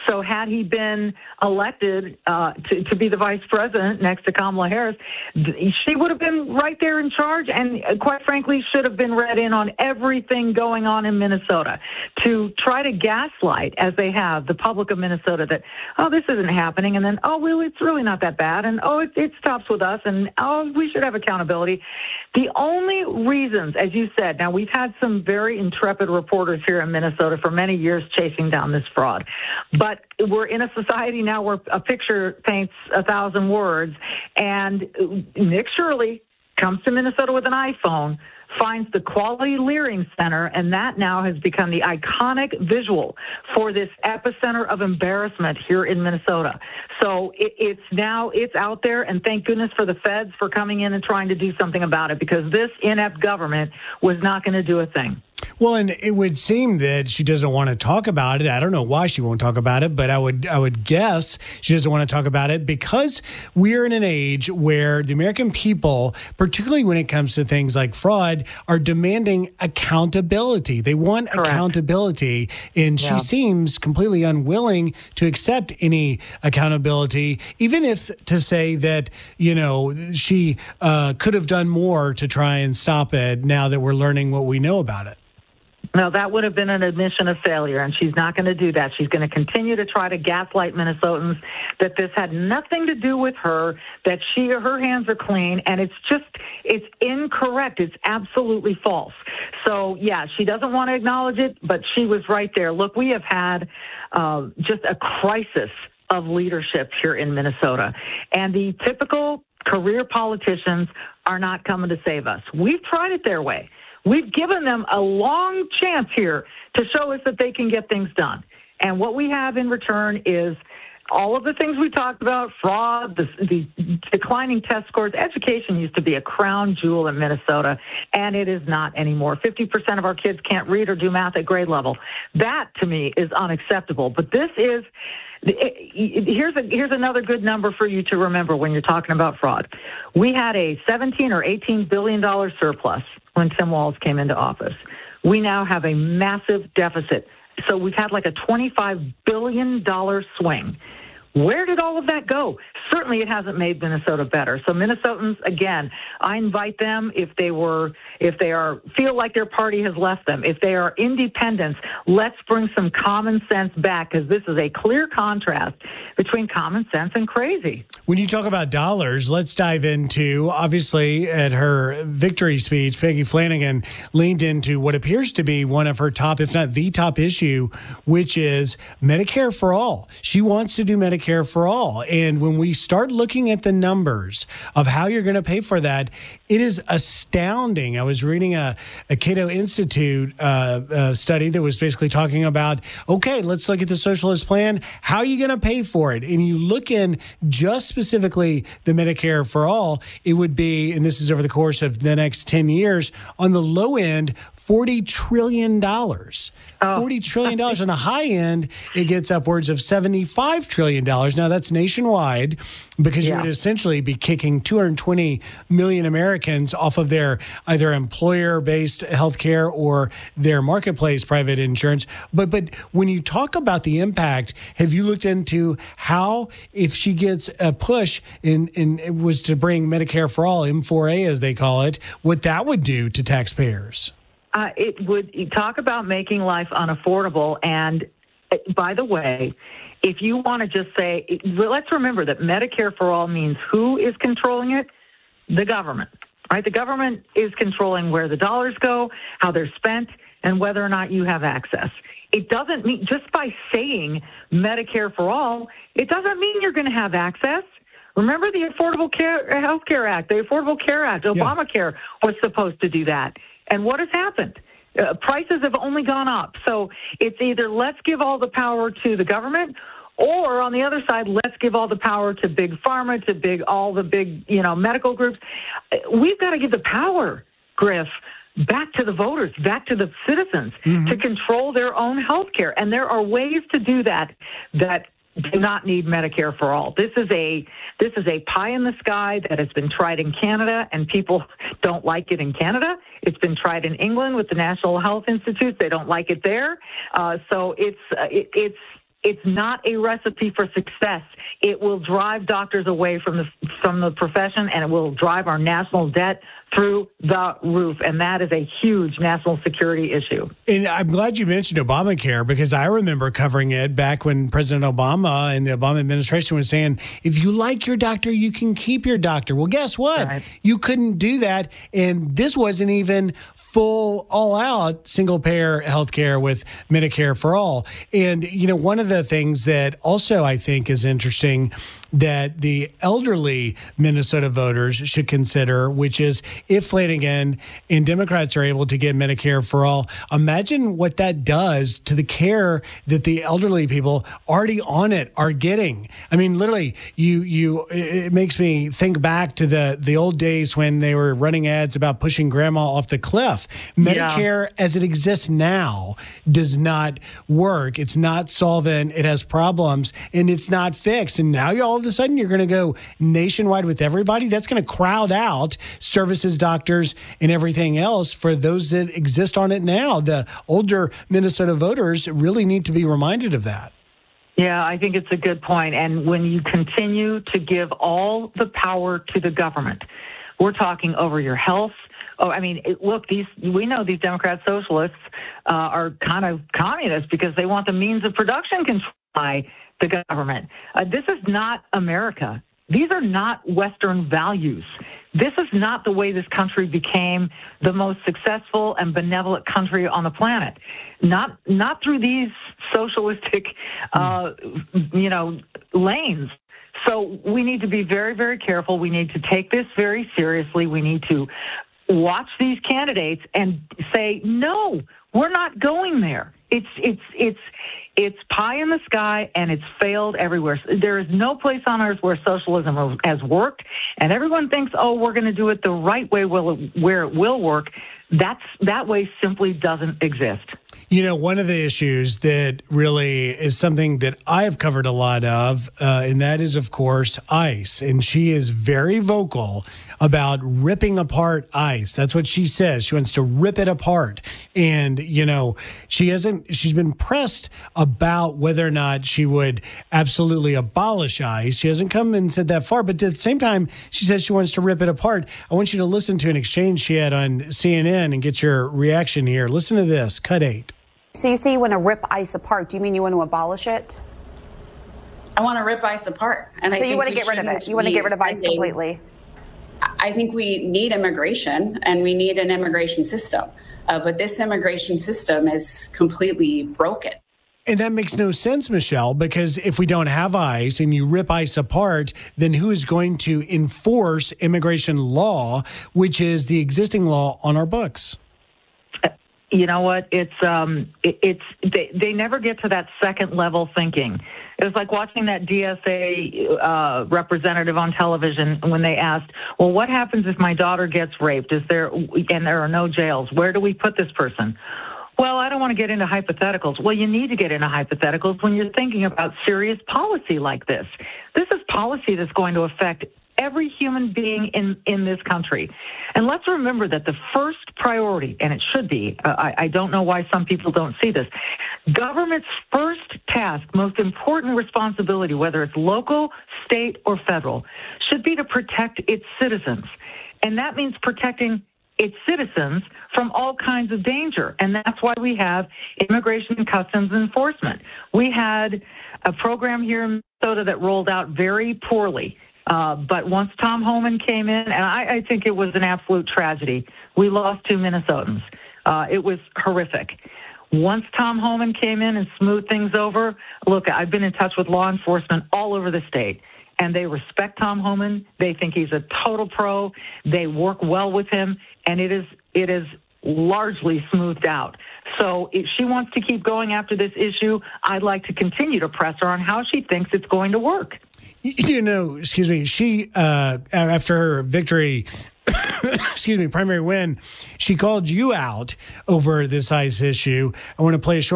So had he been elected to be the vice president next to Kamala Harris, she would have been right there in charge and, quite frankly, should have been read in on everything going on in Minnesota. To try to gaslight, as they have, the public of Minnesota that, oh, this isn't happening, and then, oh, well, it's really not that bad, and, oh, it stops with us, and, oh, we should have accountability. The only reasons, as you said, now we've had some very intrepid reporters here in Minnesota for many years chasing down this fraud, but we're in a society now where a picture paints 1,000 words, and Nick Shirley comes to Minnesota with an iPhone, finds the Quality Learning Center, and that now has become the iconic visual for this epicenter of embarrassment here in Minnesota. So it's out there, and thank goodness for the feds for coming in and trying to do something about it, because this inept government was not going to do a thing. Well, and it would seem that she doesn't want to talk about it. I don't know why she won't talk about it, but I would guess she doesn't want to talk about it because we're in an age where the American people, particularly when it comes to things like fraud, are demanding accountability. They want accountability, and she seems completely unwilling to accept any accountability, even if to say that, she could have done more to try and stop it now that we're learning what we know about it. No, that would have been an admission of failure, and she's not going to do that. She's going to continue to try to gaslight Minnesotans that this had nothing to do with her, that her hands are clean, and it's incorrect. It's absolutely false. So, yeah, she doesn't want to acknowledge it, but she was right there. Look, we have had just a crisis of leadership here in Minnesota, and the typical career politicians are not coming to save us. We've tried it their way. We've given them a long chance here to show us that they can get things done. And what we have in return is all of the things we talked about, fraud, the declining test scores. Education used to be a crown jewel in Minnesota, and it is not anymore. 50% of our kids can't read or do math at grade level. That, to me, is unacceptable. But this is... Here's another good number for you to remember when you're talking about fraud. We had a $17 or $18 billion surplus when Tim Walz came into office. We now have a massive deficit. So we've had like a $25 billion swing. Where did all of that go? Certainly it hasn't made Minnesota better. So Minnesotans, again, I invite them if they feel like their party has left them, if they are independents, let's bring some common sense back, because this is a clear contrast between common sense and crazy. When you talk about dollars, let's dive into, obviously, at her victory speech, Peggy Flanagan leaned into what appears to be one of her top, if not the top issue, which is Medicare for all. She wants to do Medicare for all. And when we start looking at the numbers of how you're going to pay for that, it is astounding. I was reading a Cato Institute study that was basically talking about, okay, let's look at the socialist plan. How are you going to pay for it? And you look in just specifically the Medicare for all, it would be, and this is over the course of the next 10 years, on the low end, $40 trillion. $40 trillion. On the high end, it gets upwards of $75 trillion. Now, that's nationwide, because you would essentially be kicking 220 million Americans off of their either employer-based health care or their marketplace private insurance. But when you talk about the impact, have you looked into how, if she gets a push in it was to bring Medicare for all, M4A as they call it, what that would do to taxpayers? It would talk about making life unaffordable. And by the way, if you want to just say, let's remember that Medicare for all means who is controlling it? The government, right? The government is controlling where the dollars go, how they're spent, and whether or not you have access. It doesn't mean, just by saying Medicare for all, it doesn't mean you're going to have access. Remember the Affordable Health Care Act, the Affordable Care Act, Obamacare was supposed to do that. And what has happened? Prices have only gone up. So it's either let's give all the power to the government, or on the other side, let's give all the power to big pharma, to all the big medical groups. We've got to give the power, Griff, back to the voters, back to the citizens, to control their own health care. And there are ways to do that do not need Medicare for all. This is a pie in the sky that has been tried in Canada, and people don't like it in Canada. It's been tried in England with the National Health Institute. They don't like it there. So it's It's not a recipe for success. It will drive doctors away from the profession, and it will drive our national debt through the roof. And that is a huge national security issue. And I'm glad you mentioned Obamacare, because I remember covering it back when President Obama and the Obama administration was saying, if you like your doctor, you can keep your doctor. Well, guess what? Right. You couldn't do that. And this wasn't even full, all-out single-payer health care with Medicare for all. And, one of the things that also I think is interesting that the elderly Minnesota voters should consider, which is if Flanagan and Democrats are able to get Medicare for all, imagine what that does to the care that the elderly people already on it are getting. I mean, literally, it makes me think back to the old days when they were running ads about pushing grandma off the cliff. Medicare, as it exists now, does not work. It's not solvent. It has problems, and it's not fixed. And now all of a sudden you're going to go nationwide with everybody. That's going to crowd out services, doctors, and everything else for those that exist on it now. The older Minnesota voters really need to be reminded of that. Yeah, I think it's a good point. And when you continue to give all the power to the government, we're talking over your health. Oh, I mean, look, we know these Democrat socialists are kind of communists because they want the means of production controlled by the government. This is not America. These are not Western values. This is not the way this country became the most successful and benevolent country on the planet. Not through these socialistic, lanes. So we need to be very, very careful. We need to take this very seriously. We need to watch these candidates and say, no, we're not going there. It's pie in the sky, and it's failed everywhere. There is no place on earth where socialism has worked, and everyone thinks, we're going to do it the right way where it will work. That way simply doesn't exist. One of the issues that really is something that I've covered a lot of, and that is, of course, ICE. And she is very vocal about ripping apart ICE. That's what she says. She wants to rip it apart. And, she's been pressed about whether or not she would absolutely abolish ICE. She hasn't come and said that far, but at the same time, she says she wants to rip it apart. I want you to listen to an exchange she had on CNN and get your reaction here. Listen to this, cut 8. So you say you want to rip ICE apart. Do you mean you want to abolish it? I want to rip ICE apart. And so you want to get rid of it? You want to get rid of ICE completely? I think we need immigration, and we need an immigration system. But this immigration system is completely broken. And that makes no sense, Michelle, because if we don't have ICE and you rip ICE apart, then who is going to enforce immigration law, which is the existing law on our books? You know what? They never get to that second level thinking. It was like watching that DSA representative on television when they asked, well, what happens if my daughter gets raped? And there are no jails? Where do we put this person? Well, I don't want to get into hypotheticals. Well, you need to get into hypotheticals when you're thinking about serious policy like this. This is policy that's going to affect every human being in this country. And let's remember that the first priority, and it should be, I don't know why some people don't see this, government's first task, most important responsibility, whether it's local, state, or federal, should be to protect its citizens. And that means protecting its citizens from all kinds of danger. And that's why we have Immigration and Customs Enforcement. We had a program here in Minnesota that rolled out very poorly. But once Tom Homan came in, and I think it was an absolute tragedy. We lost 2 Minnesotans. It was horrific. Once Tom Homan came in and smoothed things over, look, I've been in touch with law enforcement all over the state, and they respect Tom Homan. They think he's a total pro. They work well with him, and it is largely smoothed out. So if she wants to keep going after this issue, I'd like to continue to press her on how she thinks it's going to work. Excuse me, she, after her victory, primary win, she called you out over this ICE issue. I want to play a short